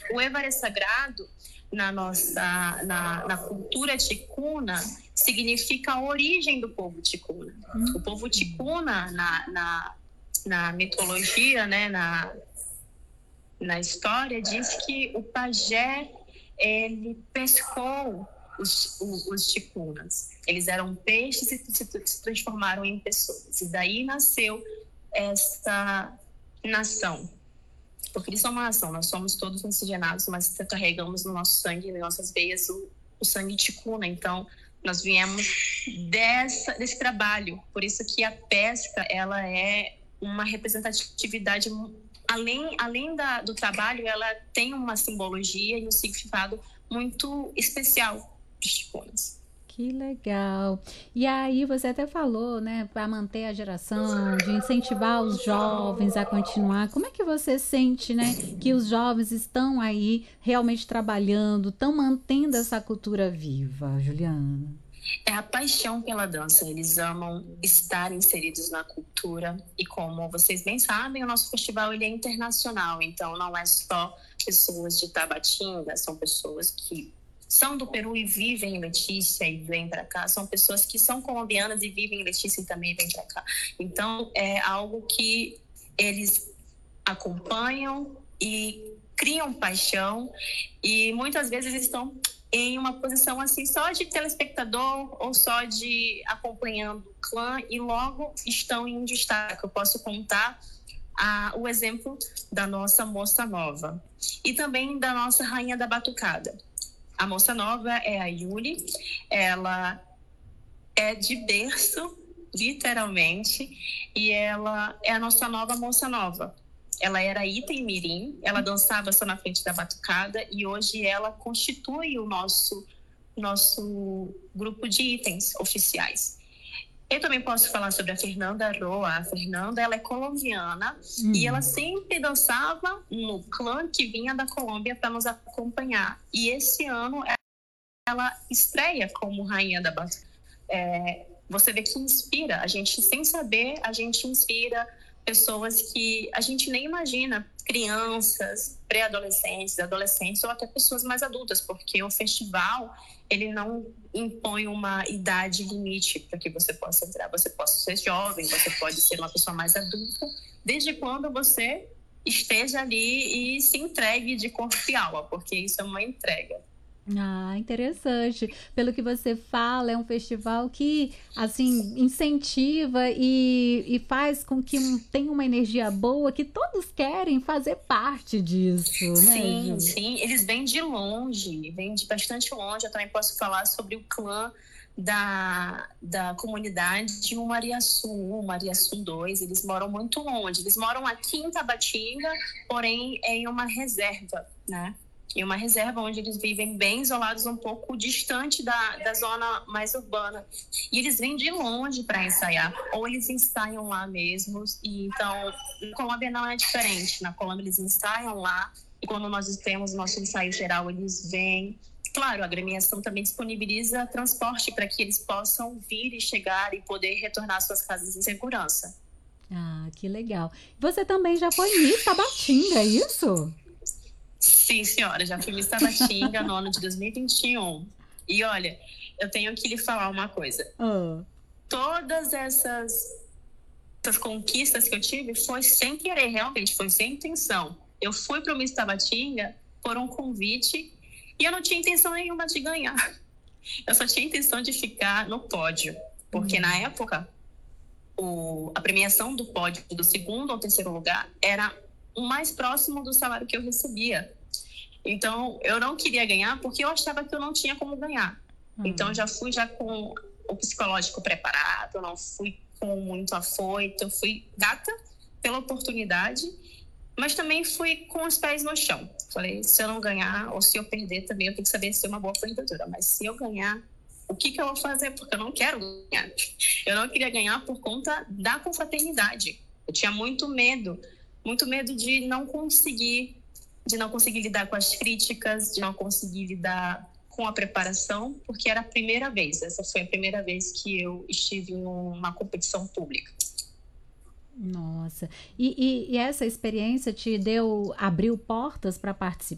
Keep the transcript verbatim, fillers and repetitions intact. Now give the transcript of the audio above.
o Evaré Sagrado, na nossa na, na cultura ticuna, significa a origem do povo ticuna. Hum. O povo ticuna, na, na, na mitologia, né, na, na história, diz que o pajé, ele pescou os, os, os ticunas. Eles eram peixes e se, se transformaram em pessoas. E daí nasceu essa nação. Porque eles são uma nação, nós somos todos miscigenados, mas carregamos no nosso sangue, nas nossas veias, o, o sangue ticuna. Então, nós viemos dessa, desse trabalho. Por isso que a pesca, ela é uma representatividade, além, além da, do trabalho, ela tem uma simbologia e um significado muito especial para os ticunas. Que legal. E aí você até falou, né, para manter a geração, de incentivar os jovens a continuar. Como é que você sente, né, que os jovens estão aí realmente trabalhando, estão mantendo essa cultura viva, Juliana? É a paixão pela dança. Eles amam estar inseridos na cultura. E como vocês bem sabem, o nosso festival ele é internacional. Então não é só pessoas de Tabatinga, são pessoas que são do Peru e vivem em Letícia e vêm para cá. São pessoas que são colombianas e vivem em Letícia e também vêm para cá. Então, é algo que eles acompanham e criam paixão. E muitas vezes estão em uma posição assim, só de telespectador ou só de acompanhando o clã e logo estão em destaque. Eu posso contar a, o exemplo da nossa Moça Nova e também da nossa Rainha da Batucada. A Moça Nova é a Yuli, ela é de berço, literalmente, e ela é a nossa nova Moça Nova. Ela era item mirim, ela dançava só na frente da batucada e hoje ela constitui o nosso, nosso grupo de itens oficiais. Eu também posso falar sobre a Fernanda Roa. A Fernanda, ela é colombiana hum. e ela sempre dançava no clã que vinha da Colômbia para nos acompanhar. E esse ano ela estreia como Rainha da Batucada. É, você vê que inspira, a gente sem saber, a gente inspira pessoas que a gente nem imagina, crianças, pré-adolescentes, adolescentes ou até pessoas mais adultas, porque o festival ele não impõe uma idade limite para que você possa entrar. Você pode ser jovem, você pode ser uma pessoa mais adulta, desde quando você esteja ali e se entregue de corpo e alma, porque isso é uma entrega. Ah, interessante. Pelo que você fala, é um festival que, assim, incentiva e, e faz com que tenha uma energia boa, que todos querem fazer parte disso, né? Sim, sim. Eles vêm de longe, vêm de bastante longe. Eu também posso falar sobre o clã da, da comunidade de Umariaçu um, Umariaçu dois. Eles moram muito longe. Eles moram aqui em Tabatinga, porém é em uma reserva, né? Em uma reserva onde eles vivem bem isolados, um pouco distante da, da zona mais urbana. E eles vêm de longe para ensaiar, ou eles ensaiam lá mesmo. E então, na Colômbia não é diferente. Na Colômbia eles ensaiam lá, e quando nós temos nosso ensaio geral, eles vêm. Claro, a agremiação também disponibiliza transporte para que eles possam vir e chegar e poder retornar às suas casas em segurança. Ah, que legal. Você também já foi Miss Tabatinga, é isso? Sim, senhora, já fui Miss Tabatinga no ano de dois mil e vinte e um. E olha, eu tenho que lhe falar uma coisa. Oh. Todas essas, essas conquistas que eu tive foi sem querer, realmente, foi sem intenção. Eu fui para o Miss Tabatinga por um convite e eu não tinha intenção nenhuma de ganhar. Eu só tinha intenção de ficar no pódio, porque uhum. na época o, a premiação do pódio do segundo ou terceiro lugar era o mais próximo do salário que eu recebia. Então, eu não queria ganhar porque eu achava que eu não tinha como ganhar. Uhum. Então, eu já fui já com o psicológico preparado, eu não fui com muito afoito, eu fui grata pela oportunidade, mas também fui com os pés no chão. Falei, se eu não ganhar ou se eu perder também, eu tenho que saber ser uma boa apresentadora. Mas se eu ganhar, o que, que eu vou fazer? Porque eu não quero ganhar. Eu não queria ganhar por conta da confraternidade. Eu tinha muito medo muito medo de não conseguir, de não conseguir lidar com as críticas, de não conseguir lidar com a preparação, porque era a primeira vez, essa foi a primeira vez que eu estive em uma competição pública. Nossa, e, e, e essa experiência te deu, abriu portas para participar?